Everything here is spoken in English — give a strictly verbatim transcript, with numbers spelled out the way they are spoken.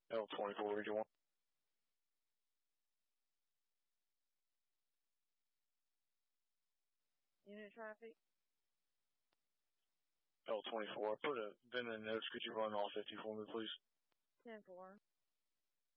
L twenty-four, Region one. Unit traffic. L twenty-four, I put a V I N in the notes. Could you run all fifty for me, please? ten four.